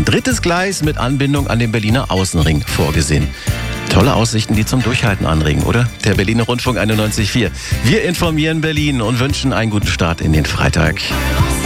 Ein drittes Gleis mit Anbindung an den Berliner Außenring vorgesehen. Tolle Aussichten, die zum Durchhalten anregen, oder? Der Berliner Rundfunk 91.4. Wir informieren Berlin und wünschen einen guten Start in den Freitag.